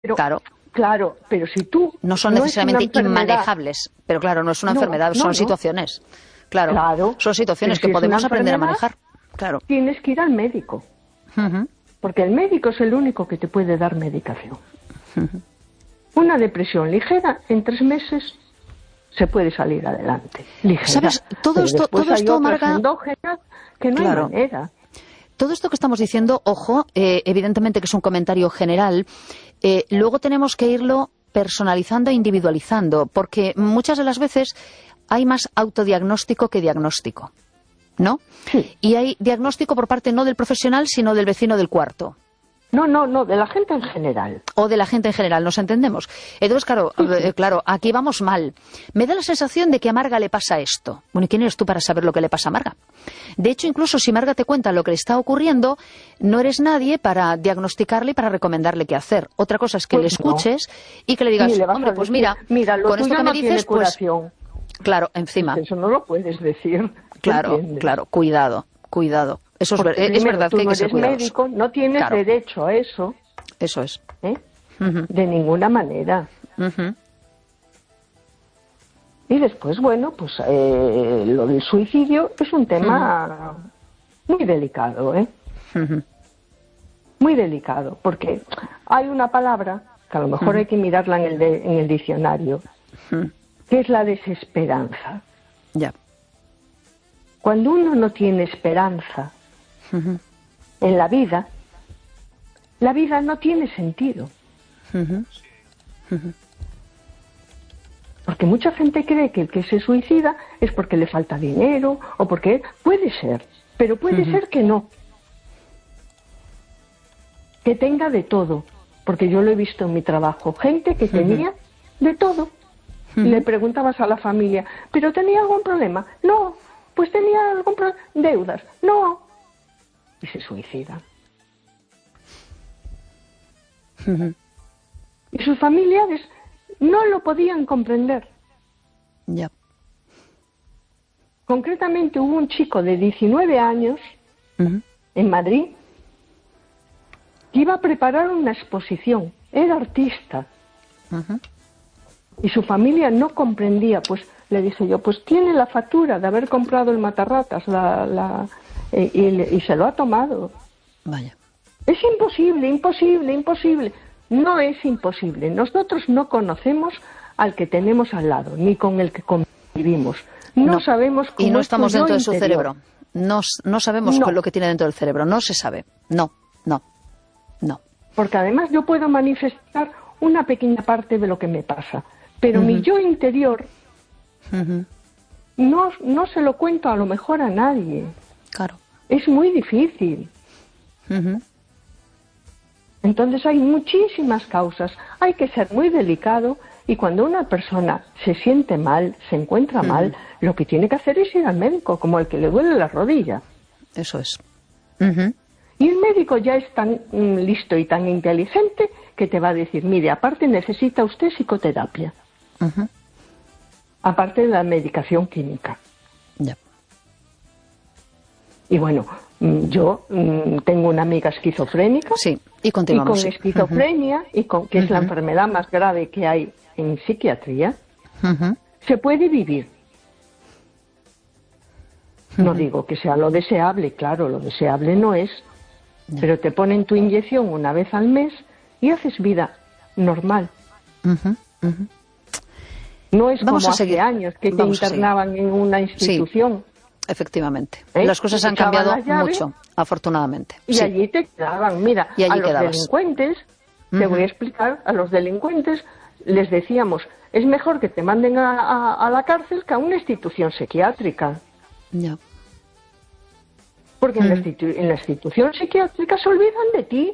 Pero, Claro. claro, pero si tú... No son no es una necesariamente enfermedad, inmanejables, pero claro, no es una No, enfermedad, son no. situaciones. Claro, Claro, son situaciones pero que si es una podemos aprender a enfermedad, manejar. Claro. tienes que ir al médico, Ujú. porque el médico es el único que te puede dar medicación. Una depresión ligera, en 3 meses se puede salir adelante. Ligera. ¿Sabes? Todo Pero esto, después todo hay esto, otras Marga, endógenas que no Claro. hay manera. todo esto que estamos diciendo, ojo, evidentemente que es un comentario general, luego tenemos que irlo personalizando e individualizando, porque muchas de las veces hay más autodiagnóstico que diagnóstico, ¿no? Sí. Y hay diagnóstico por parte no del profesional, sino del vecino del cuarto. No, de la gente en general. O de la gente en general, ¿nos entendemos? Entonces, claro, claro, aquí vamos mal. Me da la sensación de que a Marga le pasa esto. Bueno, ¿y quién eres tú para saber lo que le pasa a Marga? De hecho, incluso si Marga te cuenta lo que le está ocurriendo, no eres nadie para diagnosticarle y para recomendarle qué hacer. Otra cosa es que Pues le escuches y que le digas, Ni le vas hombre, a pues decir, mira, lo con esto tuyo que me no dices, tiene pues, curación. claro, encima, Eso no lo puedes decir. claro, ¿entiendes? claro, cuidado. Eso es, Porque es primero, verdad tú que hay no que ser eres cuidadoso. médico, no tienes Claro. derecho a eso, Eso es. ¿eh? Ujú, De ninguna manera. ujú, Y después, bueno, pues lo del suicidio es un tema muy delicado, ¿eh? ujú. Muy delicado, porque hay una palabra que a lo mejor hay que mirarla en el diccionario, que es la desesperanza. Ya. Cuando uno no tiene esperanza en la vida no tiene sentido. Porque mucha gente cree que el que se suicida es porque le falta dinero o porque... Puede ser, pero puede ser que no. Que tenga de todo. Porque yo lo he visto en mi trabajo. Gente que tenía de todo. Y le preguntabas a la familia, ¿pero tenía algún problema? No. Pues tenía algún problema. Deudas. No. Y se suicida. Y sus familiares no lo podían comprender. Ya. Concretamente hubo un chico de 19 años en Madrid que iba a preparar una exposición. Era artista. Y su familia no comprendía. Pues le dije yo, pues tiene la factura de haber comprado el matarratas y se lo ha tomado. Vaya. Es imposible, imposible, imposible. No es imposible. Nosotros no conocemos al que tenemos al lado, ni con el que convivimos. No sabemos cómo y no es su estamos yo dentro de su interior. cerebro. No sabemos No. lo que tiene dentro del cerebro. No se sabe. No. Porque además yo puedo manifestar una pequeña parte de lo que me pasa. Pero mi yo interior no se lo cuento a lo mejor a nadie. Claro. Es muy difícil. Entonces hay muchísimas causas. Hay que ser muy delicado y cuando una persona se siente mal, se encuentra mal, lo que tiene que hacer es ir al médico, como el que le duele la rodilla. Eso es. Y el médico ya es tan listo y tan inteligente que te va a decir, mire, aparte necesita usted psicoterapia. Aparte de la medicación química. Ya. Y bueno, yo tengo una amiga esquizofrénica. Sí, y Y continuamos. con esquizofrenia, que es la enfermedad más grave que hay en psiquiatría, se puede vivir. No digo que sea lo deseable, claro, lo deseable no es, pero te ponen tu inyección una vez al mes y haces vida normal. No es Vamos como a seguir. hace años que te Vamos a internaban en una institución. Efectivamente. ¿Eh? Las cosas Te han echaban cambiado las llaves mucho, afortunadamente. Y Sí. allí te quedaban. Mira, Y allí a los quedabas. delincuentes, te voy a explicar, a los delincuentes les decíamos, es mejor que te manden a la cárcel que a una institución psiquiátrica. Ya. Porque en la institución psiquiátrica se olvidan de ti.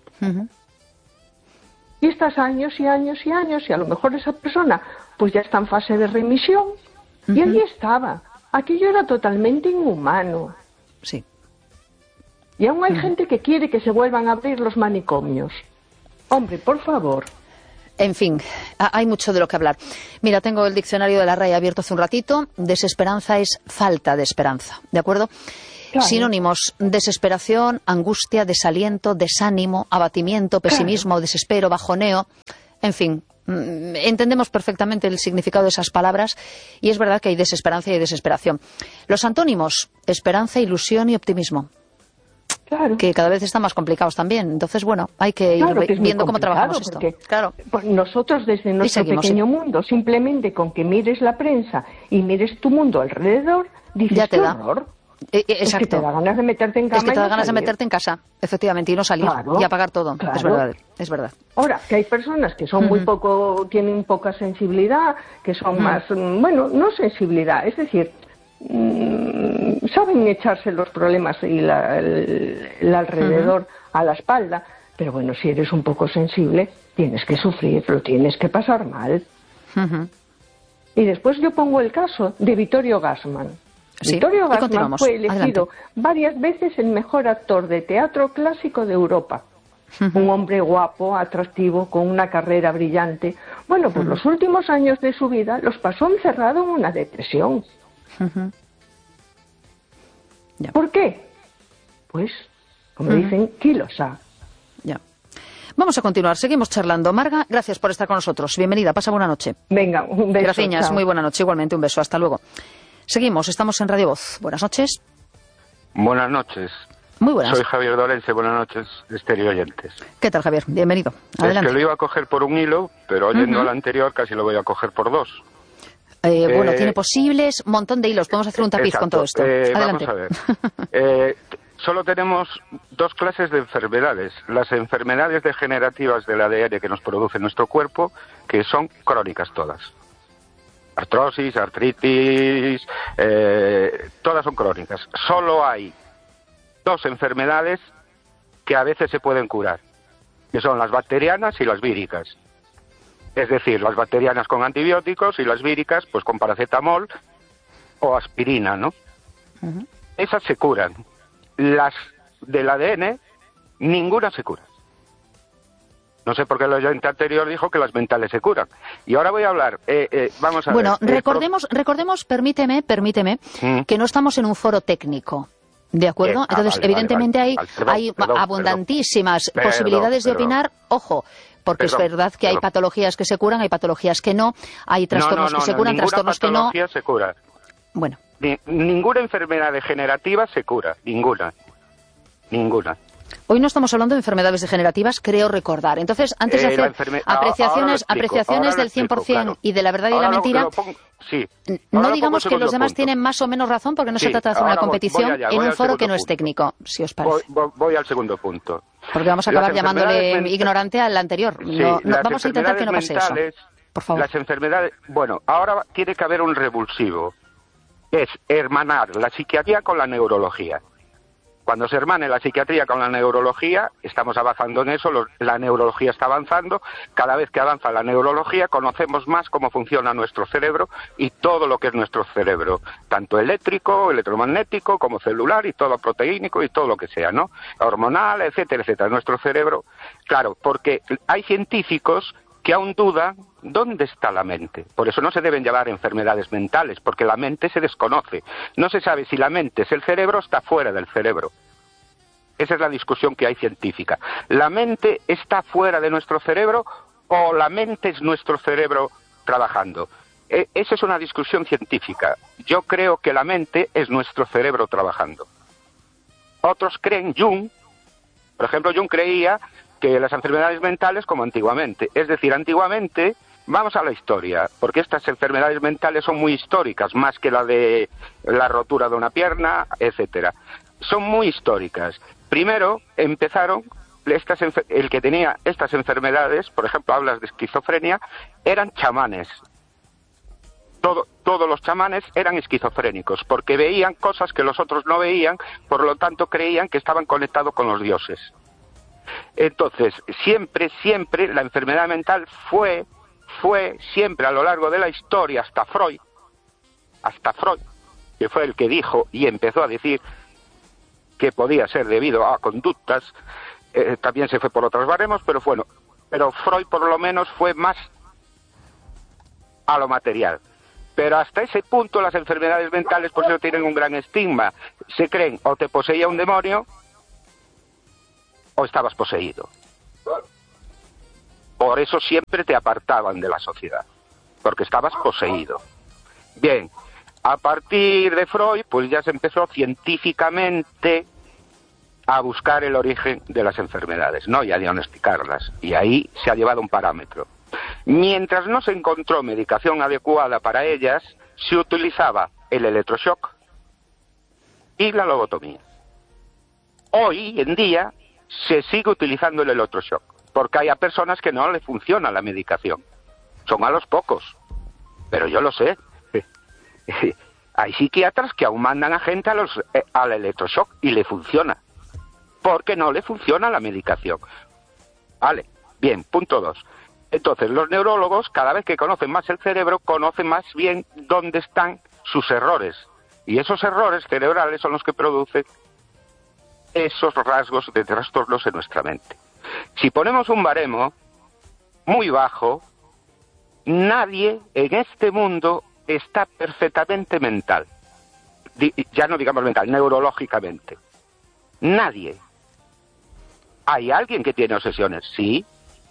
Y estás años y años y años, y a lo mejor esa persona pues ya está en fase de remisión. Y allí estaba. Aquello era totalmente inhumano. Sí. Y aún hay gente que quiere que se vuelvan a abrir los manicomios. Hombre, por favor. En fin, hay mucho de lo que hablar. Mira, tengo el diccionario de la RAE abierto hace un ratito. Desesperanza es falta de esperanza, ¿de acuerdo? Claro. Sinónimos: desesperación, angustia, desaliento, desánimo, abatimiento, pesimismo, desespero, bajoneo, en fin. Entendemos perfectamente el significado de esas palabras y es verdad que hay desesperanza y desesperación. Los antónimos: esperanza, ilusión y optimismo. Claro. Que cada vez están más complicados también. Entonces, bueno, hay que ir viendo cómo trabajamos esto. Claro. Pues nosotros desde nuestro pequeño mundo, simplemente con que mires la prensa y mires tu mundo alrededor, dices, ya te da. Horror. Exacto. Es que te da ganas de meterte en cama. Es que te da ganas de meterte en casa, efectivamente, y no salir, claro, y apagar todo. Claro. Es verdad. Ahora, que hay personas que son muy poco, tienen poca sensibilidad, que son más, bueno, no sensibilidad, es decir, saben echarse los problemas y el alrededor a la espalda, pero bueno, si eres un poco sensible, tienes que sufrir, lo tienes que pasar mal. Y después yo pongo el caso de Vittorio Gassman. Sí, Vittorio Gassman fue elegido adelante. varias veces el mejor actor de teatro clásico de Europa. Un hombre guapo, atractivo, con una carrera brillante. Bueno, pues los últimos años de su vida los pasó encerrado en una depresión. ¿Por qué? Pues, como dicen, ¿quién lo sabe? Ya. Vamos a continuar, seguimos charlando. Marga, gracias por estar con nosotros. Bienvenida, pasa buena noche. Venga, un beso. Gracias, chao. muy buena noche, igualmente un beso, hasta luego. Seguimos, estamos en Radio Voz. Buenas noches. Buenas noches. Muy buenas. Soy Javier Dorense, buenas noches, estéreo oyentes. ¿Qué tal, Javier? Bienvenido. Adelante. Es que lo iba a coger por un hilo, pero oyendo al anterior casi lo voy a coger por dos. Bueno, tiene posibles, un montón de hilos. Podemos hacer un tapiz con todo esto. Adelante. Vamos a ver. Solo tenemos dos clases de enfermedades. Las enfermedades degenerativas del ADN que nos produce nuestro cuerpo, que son crónicas todas. Artrosis, artritis, todas son crónicas. Solo hay dos enfermedades que a veces se pueden curar, que son las bacterianas y las víricas. Es decir, las bacterianas con antibióticos y las víricas pues con paracetamol o aspirina, ¿no? Esas se curan. Las del ADN, ninguna se cura. No sé por qué el oyente anterior dijo que las mentales se curan. Y ahora voy a hablar. Vamos a ver. Bueno, recordemos, permíteme, que no estamos en un foro técnico. ¿De acuerdo? Entonces, vale, evidentemente vale. hay abundantísimas posibilidades de opinar. Ojo, porque es verdad que hay patologías que se curan, hay patologías que no, hay trastornos que se curan, trastornos que no. Ninguna patología se cura. Bueno. Ninguna enfermedad degenerativa se cura. Ninguna. Hoy no estamos hablando de enfermedades degenerativas, creo recordar. Entonces, antes de hacer apreciaciones del 100% claro. Y de la verdad y la mentira, sí. No digamos que los demás tienen más o menos razón, porque no se trata de hacer una competición en un foro que no es técnico, si os parece. Voy al segundo punto. Porque vamos a acabar llamándole ignorante al anterior. Sí, vamos a intentar que no pase eso. Por favor. Las enfermedades... Bueno, ahora tiene que haber un revulsivo. Es hermanar la psiquiatría con la neurología. Cuando se hermane la psiquiatría con la neurología, estamos avanzando en eso, la neurología está avanzando, cada vez que avanza la neurología conocemos más cómo funciona nuestro cerebro y todo lo que es nuestro cerebro, tanto eléctrico, electromagnético, como celular y todo proteínico y todo lo que sea, ¿no? Hormonal, etcétera, etcétera. Nuestro cerebro, claro, porque hay científicos que aún dudan dónde está la mente. Por eso no se deben llamar enfermedades mentales, porque la mente se desconoce. No se sabe si la mente es el cerebro o está fuera del cerebro. Esa es la discusión que hay científica. ¿La mente está fuera de nuestro cerebro o la mente es nuestro cerebro trabajando? Esa es una discusión científica. Yo creo que la mente es nuestro cerebro trabajando. Otros creen, Jung, por ejemplo, Jung creía que las enfermedades mentales como antiguamente. Es decir, antiguamente, vamos a la historia, porque estas enfermedades mentales son muy históricas, más que la de la rotura de una pierna, etcétera. Son muy históricas. Primero empezaron, el que tenía estas enfermedades, por ejemplo, hablas de esquizofrenia, eran chamanes. Todos los chamanes eran esquizofrénicos, porque veían cosas que los otros no veían, por lo tanto creían que estaban conectados con los dioses. Entonces, siempre la enfermedad mental fue siempre a lo largo de la historia hasta Freud, que fue el que dijo y empezó a decir que podía ser debido a conductas, también se fue por otros baremos, pero Freud por lo menos fue más a lo material. Pero hasta ese punto las enfermedades mentales por eso tienen un gran estigma. Se creen o te poseía un demonio o estabas poseído. Por eso siempre te apartaban de la sociedad, porque estabas poseído. Bien, a partir de Freud, pues ya se empezó científicamente a buscar el origen de las enfermedades, ¿no? Y a diagnosticarlas. Y ahí se ha llevado un parámetro. Mientras no se encontró medicación adecuada para ellas, se utilizaba el electroshock y la lobotomía. Hoy en día se sigue utilizando el electroshock, porque hay a personas que no le funciona la medicación. Son a los pocos, pero yo lo sé. Hay psiquiatras que aún mandan a gente al electroshock y le funciona, porque no le funciona la medicación. Vale, bien, punto 2. Entonces, los neurólogos, cada vez que conocen más el cerebro, conocen más bien dónde están sus errores. Y esos errores cerebrales son los que producen esos rasgos de trastornos en nuestra mente. Si ponemos un baremo muy bajo, nadie en este mundo está perfectamente mental. Ya no digamos mental, neurológicamente. Nadie. ¿Hay alguien que tiene obsesiones? Sí.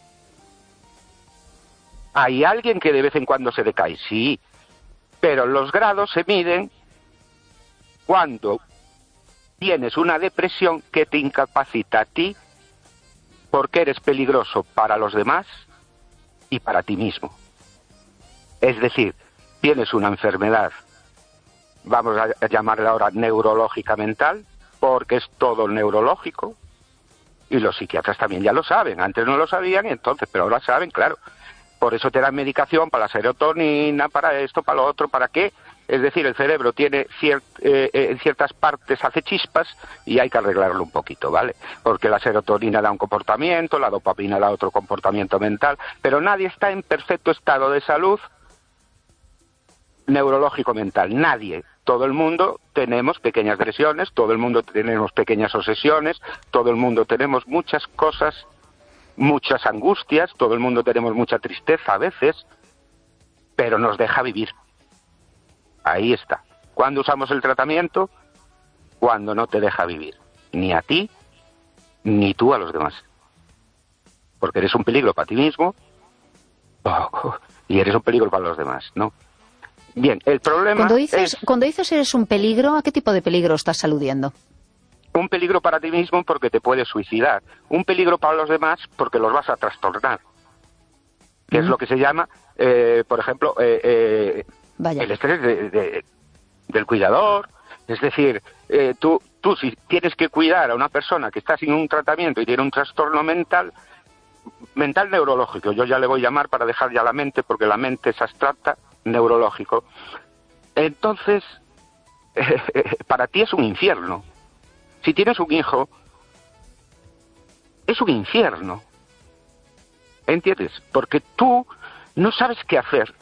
¿Hay alguien que de vez en cuando se decae? Sí. Pero los grados se miden cuando tienes una depresión que te incapacita a ti porque eres peligroso para los demás y para ti mismo. Es decir, tienes una enfermedad, vamos a llamarla ahora neurológica mental, porque es todo neurológico, y los psiquiatras también ya lo saben. Antes no lo sabían, entonces, pero ahora saben, claro. Por eso te dan medicación para la serotonina, para esto, para lo otro, ¿para qué? Es decir, el cerebro tiene en ciertas partes hace chispas y hay que arreglarlo un poquito, ¿vale? Porque la serotonina da un comportamiento, la dopamina da otro comportamiento mental, pero nadie está en perfecto estado de salud neurológico-mental, nadie. Todo el mundo tenemos pequeñas agresiones, todo el mundo tenemos pequeñas obsesiones, todo el mundo tenemos muchas cosas, muchas angustias, todo el mundo tenemos mucha tristeza a veces, pero nos deja vivir. Ahí está. ¿Cuándo usamos el tratamiento? Cuando no te deja vivir, ni a ti, ni tú a los demás. Porque eres un peligro para ti mismo y eres un peligro para los demás, ¿no? Bien, el problema Cuando dices eres un peligro, ¿a qué tipo de peligro estás aludiendo? Un peligro para ti mismo porque te puedes suicidar. Un peligro para los demás porque los vas a trastornar. Que es lo que se llama, por ejemplo, el estrés del cuidador. Es decir, tú si tienes que cuidar a una persona que está sin un tratamiento y tiene un trastorno mental neurológico, yo ya le voy a llamar para dejar ya la mente, porque la mente es abstracta, neurológico. Entonces, para ti es un infierno. Si tienes un hijo, es un infierno. ¿Entiendes? Porque tú no sabes qué hacer.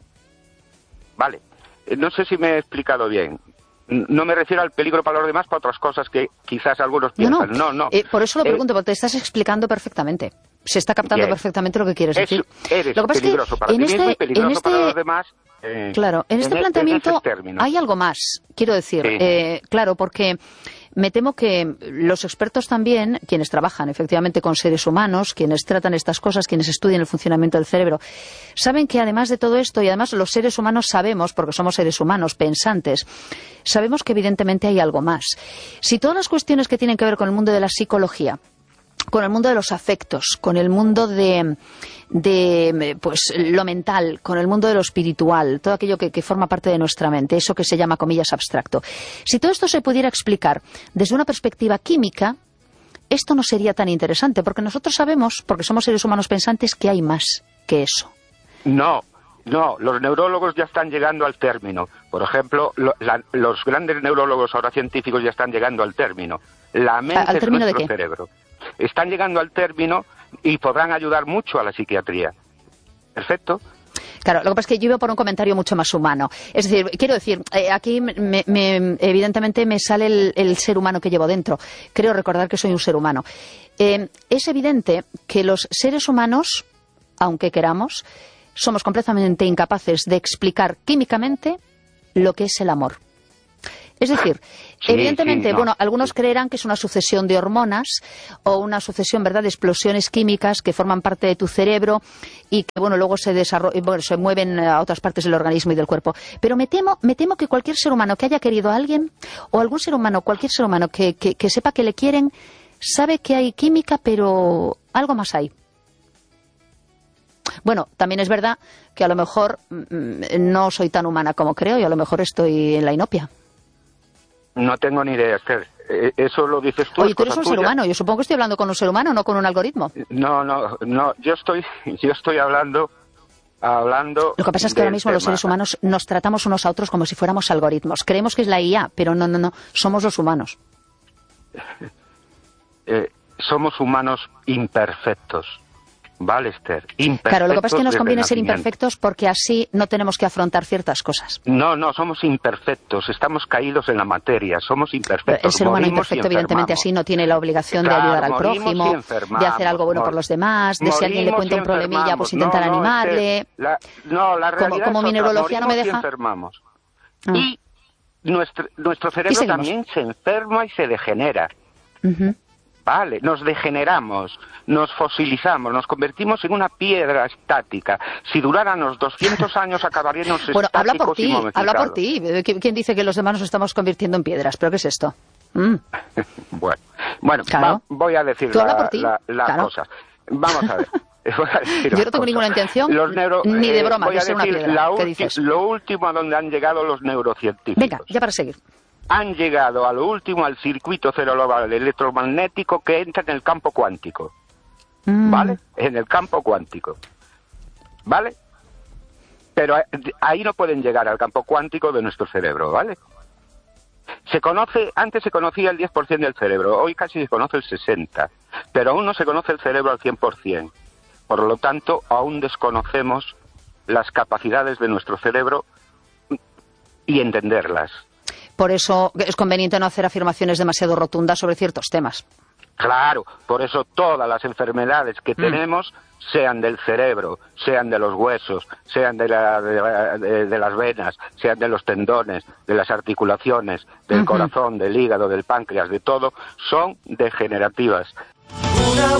Vale, no sé si me he explicado bien. No me refiero al peligro para los demás, para otras cosas que quizás algunos piensan. No. Por eso lo pregunto, porque te estás explicando perfectamente. Se está captando perfectamente lo que quieres decir. Eres lo que pasa peligroso es que para ti mismo y peligroso para los demás. Claro, en este planteamiento hay algo más, quiero decir. Claro, porque me temo que los expertos también, quienes trabajan efectivamente con seres humanos, quienes tratan estas cosas, quienes estudian el funcionamiento del cerebro, saben que además de todo esto, y además los seres humanos sabemos, porque somos seres humanos pensantes, sabemos que evidentemente hay algo más. Si todas las cuestiones que tienen que ver con el mundo de la psicología, con el mundo de los afectos, con el mundo de pues lo mental, con el mundo de lo espiritual, todo aquello que forma parte de nuestra mente, eso que se llama, comillas, abstracto. Si todo esto se pudiera explicar desde una perspectiva química, esto no sería tan interesante, porque nosotros sabemos, porque somos seres humanos pensantes, que hay más que eso. No, los neurólogos ya están llegando al término. Por ejemplo, los grandes neurólogos ahora científicos ya están llegando al término. La mente es nuestro cerebro. Están llegando al término y podrán ayudar mucho a la psiquiatría. ¿Perfecto? Claro, lo que pasa es que yo iba por un comentario mucho más humano. Es decir, quiero decir, aquí evidentemente me sale el ser humano que llevo dentro. Creo recordar que soy un ser humano. Es evidente que los seres humanos, aunque queramos, somos completamente incapaces de explicar químicamente lo que es el amor. Es decir, evidentemente, bueno, algunos creerán que es una sucesión de hormonas o una sucesión, ¿verdad?, de explosiones químicas que forman parte de tu cerebro y que, bueno, luego se mueven a otras partes del organismo y del cuerpo. Pero me temo que cualquier ser humano que haya querido a alguien, o cualquier ser humano que sepa que le quieren, sabe que hay química, pero algo más hay. Bueno, también es verdad que a lo mejor no soy tan humana como creo y a lo mejor estoy en la inopia. No tengo ni idea, Esther. Eso lo dices tú. Oye, tú eres un ser humano. Yo supongo que estoy hablando con un ser humano, no con un algoritmo. No. Yo estoy hablando. Lo que pasa es que ahora mismo los seres humanos nos tratamos unos a otros como si fuéramos algoritmos. Creemos que es la IA, pero no. Somos los humanos. Somos humanos imperfectos. Vale, Esther. Claro, lo que pasa es que nos conviene ser imperfectos porque así no tenemos que afrontar ciertas cosas. No, somos imperfectos, estamos caídos en la materia, somos imperfectos. Pero el ser humano imperfecto, evidentemente, así no tiene la obligación de ayudar al prójimo, de hacer algo bueno por los demás, de si alguien le cuenta un problemilla, pues intentar animarle. La realidad como mi neurología no me deja. Enfermamos. Y nuestro cerebro también se enferma y se degenera. Vale, nos degeneramos, nos fosilizamos, nos convertimos en una piedra estática. Si duráramos 200 años acabaríamos estáticos. Bueno, habla por ti. ¿Quién dice que los demás nos estamos convirtiendo en piedras? ¿Pero qué es esto? Bueno, claro. Voy a decir las cosas. Vamos a ver. Yo no tengo ninguna intención ni de broma de ser una piedra. ¿Qué dices? Lo último a donde han llegado los neurocientíficos. Venga, ya para seguir. Han llegado a lo último al circuito cerebral electromagnético que entra en el campo cuántico. ¿Vale? En el campo cuántico. ¿Vale? Pero ahí no pueden llegar al campo cuántico de nuestro cerebro, ¿vale? Antes se conocía el 10% del cerebro, hoy casi se conoce el 60%, pero aún no se conoce el cerebro al 100%. Por lo tanto, aún desconocemos las capacidades de nuestro cerebro y entenderlas. Por eso es conveniente no hacer afirmaciones demasiado rotundas sobre ciertos temas. Claro, por eso todas las enfermedades que tenemos, sean del cerebro, sean de los huesos, sean de las venas, sean de los tendones, de las articulaciones, del corazón, del hígado, del páncreas, de todo, son degenerativas. Una